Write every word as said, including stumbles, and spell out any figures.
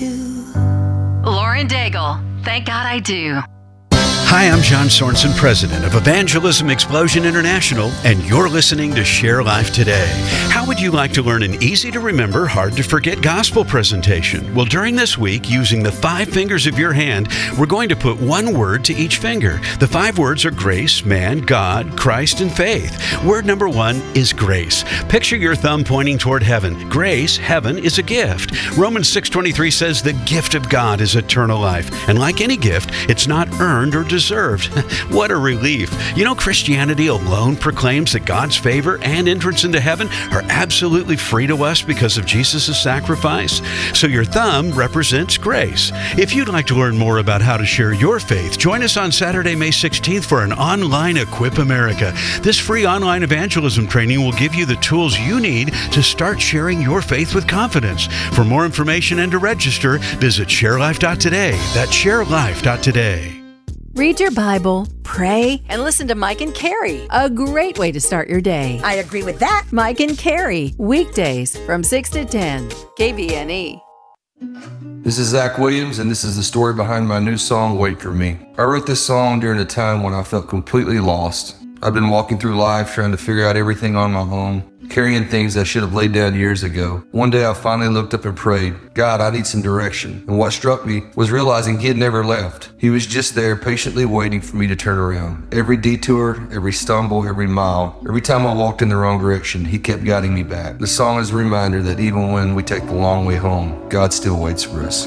do. Lauren Daigle, Thank God I Do. Hi, I'm John Sorensen, president of Evangelism Explosion International, and you're listening to Share Life Today. How would you like to learn an easy-to-remember, hard-to-forget gospel presentation? Well, during this week, using the five fingers of your hand, we're going to put one word to each finger. The five words are grace, man, God, Christ, and faith. Word number one is grace. Picture your thumb pointing toward heaven. Grace, heaven, is a gift. Romans six twenty-three says the gift of God is eternal life. And like any gift, it's not earned or deserved. What a relief. You know, Christianity alone proclaims that God's favor and entrance into heaven are absolutely free to us because of Jesus' sacrifice. So your thumb represents grace. If you'd like to learn more about how to share your faith, join us on Saturday, May sixteenth for an online Equip America. This free online evangelism training will give you the tools you need to start sharing your faith with confidence. For more information and to register, visit share life dot today. That's share life dot today. Read your Bible, pray, and listen to Mike and Carrie. A great way to start your day. I agree with that. Mike and Carrie, weekdays from six to ten, K V N E. This is Zach Williams, and this is the story behind my new song, Wait For Me. I wrote this song during a time when I felt completely lost. I've been walking through life trying to figure out everything on my own, carrying things I should have laid down years ago. One day I finally looked up and prayed, God, I need some direction. And what struck me was realizing he had never left. He was just there patiently waiting for me to turn around. Every detour, every stumble, every mile, every time I walked in the wrong direction, he kept guiding me back. The song is a reminder that even when we take the long way home, God still waits for us.